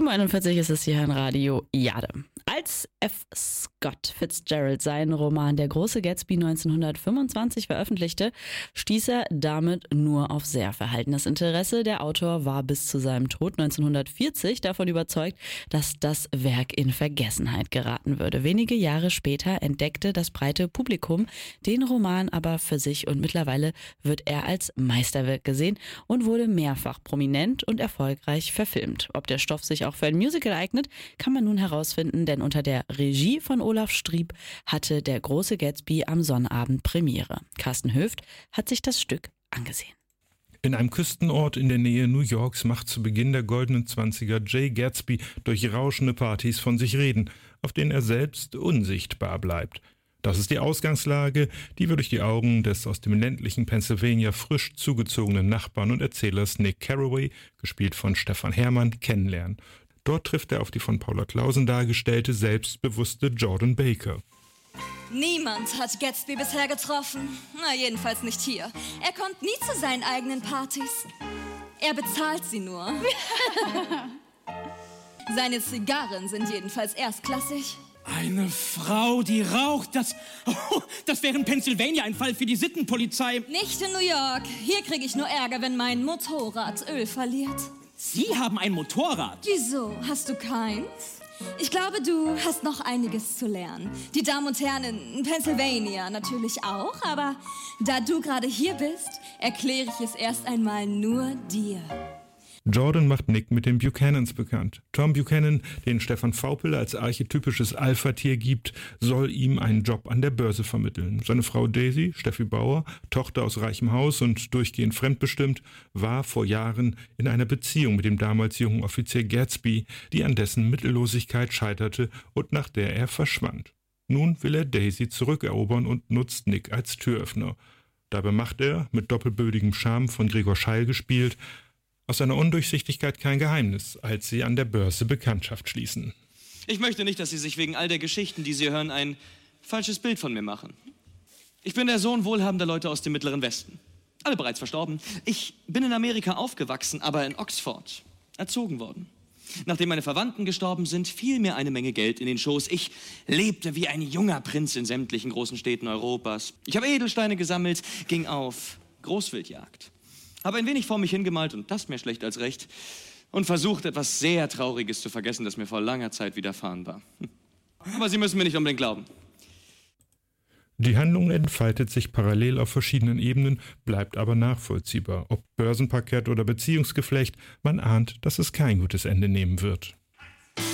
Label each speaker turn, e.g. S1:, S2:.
S1: 7.41 Uhr ist es hier in Radio Jade. Als F. Scott Fitzgerald seinen Roman Der große Gatsby 1925 veröffentlichte, stieß er damit nur auf sehr verhaltenes Interesse. Der Autor war bis zu seinem Tod 1940 davon überzeugt, dass das Werk in Vergessenheit geraten würde. Wenige Jahre später entdeckte das breite Publikum den Roman aber für sich und mittlerweile wird er als Meisterwerk gesehen und wurde mehrfach prominent und erfolgreich verfilmt. Ob der Stoff sich auch für ein Musical eignet, kann man nun herausfinden, denn unter der Regie von Olaf Strieb hatte Der große Gatsby am Sonnabend Premiere. Carsten Höft hat sich das Stück angesehen.
S2: In einem Küstenort in der Nähe New Yorks macht zu Beginn der goldenen 20er Jay Gatsby durch rauschende Partys von sich reden, auf denen er selbst unsichtbar bleibt. Das ist die Ausgangslage, die wir durch die Augen des aus dem ländlichen Pennsylvania frisch zugezogenen Nachbarn und Erzählers Nick Carraway, gespielt von Stefan Herrmann, kennenlernen. Dort trifft er auf die von Paula Clausen dargestellte, selbstbewusste Jordan Baker.
S3: Niemand hat Gatsby bisher getroffen. Na, jedenfalls nicht hier. Er kommt nie zu seinen eigenen Partys. Er bezahlt sie nur. Seine Zigarren sind jedenfalls erstklassig.
S4: Eine Frau, die raucht, das wäre in Pennsylvania ein Fall für die Sittenpolizei.
S3: Nicht in New York. Hier kriege ich nur Ärger, wenn mein Motorrad Öl verliert.
S4: Sie haben ein Motorrad?
S3: Wieso? Hast du keins? Ich glaube, du hast noch einiges zu lernen. Die Damen und Herren in Pennsylvania natürlich auch, aber da du gerade hier bist, erkläre ich es erst einmal nur dir.
S2: Jordan macht Nick mit den Buchanans bekannt. Tom Buchanan, den Stefan Vaupel als archetypisches Alpha-Tier gibt, soll ihm einen Job an der Börse vermitteln. Seine Frau Daisy, Steffi Bauer, Tochter aus reichem Haus und durchgehend fremdbestimmt, war vor Jahren in einer Beziehung mit dem damals jungen Offizier Gatsby, die an dessen Mittellosigkeit scheiterte und nach der er verschwand. Nun will er Daisy zurückerobern und nutzt Nick als Türöffner. Dabei macht er, mit doppelbödigem Charme von Gregor Scheil gespielt, aus seiner Undurchsichtigkeit kein Geheimnis, als sie an der Börse Bekanntschaft schließen.
S5: Ich möchte nicht, dass Sie sich wegen all der Geschichten, die Sie hören, ein falsches Bild von mir machen. Ich bin der Sohn wohlhabender Leute aus dem Mittleren Westen. Alle bereits verstorben. Ich bin in Amerika aufgewachsen, aber in Oxford erzogen worden. Nachdem meine Verwandten gestorben sind, fiel mir eine Menge Geld in den Schoß. Ich lebte wie ein junger Prinz in sämtlichen großen Städten Europas. Ich habe Edelsteine gesammelt, ging auf Großwildjagd. Habe ein wenig vor mich hingemalt und das mir schlecht als recht und versucht, etwas sehr Trauriges zu vergessen, das mir vor langer Zeit widerfahren war. Aber Sie müssen mir nicht unbedingt glauben.
S2: Die Handlung entfaltet sich parallel auf verschiedenen Ebenen, bleibt aber nachvollziehbar. Ob Börsenparkett oder Beziehungsgeflecht, man ahnt, dass es kein gutes Ende nehmen wird.